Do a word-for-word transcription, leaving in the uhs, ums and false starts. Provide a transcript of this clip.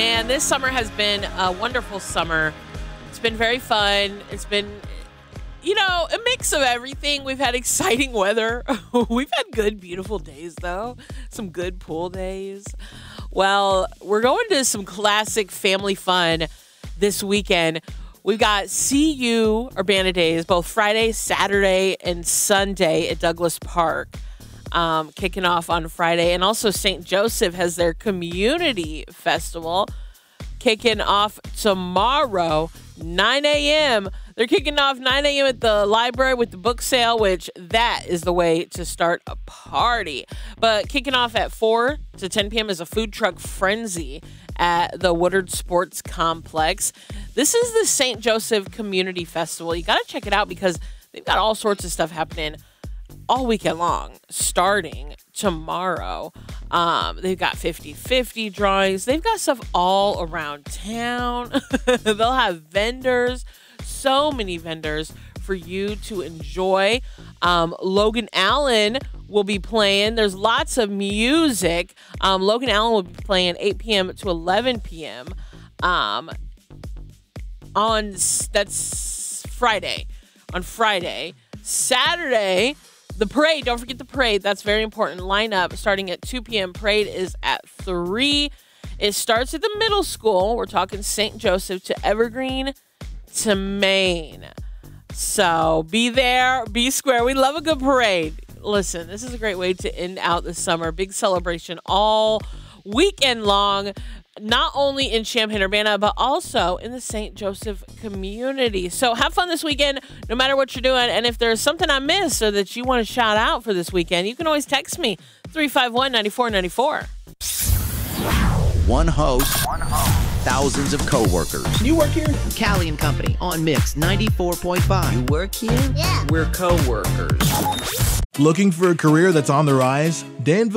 Man, this summer has been a wonderful summer. It's been very fun. It's been, you know, a mix of everything. We've had exciting weather. We've had good, beautiful days, though. Some good pool days. Well, we're going to some classic family fun this weekend. We've got C U Urbana Days, both Friday, Saturday, and Sunday at Douglas Park. Um, kicking off on Friday. And also Saint Joseph has their community festival kicking off tomorrow, nine a.m. They're kicking off nine a.m. at the library with the book sale, which that is the way to start a party. But kicking off at four to ten p.m. is a food truck frenzy at the Woodard Sports Complex. This is the Saint Joseph Community Festival. You got to check it out because they've got all sorts of stuff happening all weekend long, starting tomorrow. Um, they've got fifty fifty drawings. They've got stuff all around town. They'll have vendors, so many vendors for you to enjoy. Um, Logan Allen will be playing. There's lots of music. Um, Logan Allen will be playing eight p.m. to eleven p.m. Um, on, that's Friday. On Friday. Saturday, the parade, don't forget the parade. That's very important. Lineup starting at two p.m. Parade is at three. It starts at the middle school. We're talking Saint Joseph to Evergreen to Maine. So be there, be square. We love a good parade. Listen, this is a great way to end out the summer. Big celebration all weekend long. Not only in Champaign-Urbana, but also in the Saint Joseph community. So have fun this weekend, no matter what you're doing. And if there's something I missed or that you want to shout out for this weekend, you can always text me, three five one, nine four nine four. One host, One host. Thousands of coworkers. You work here? Callie and Company on Mix ninety-four point five. You work here? Yeah. We're coworkers. Looking for a career that's on the rise? Danville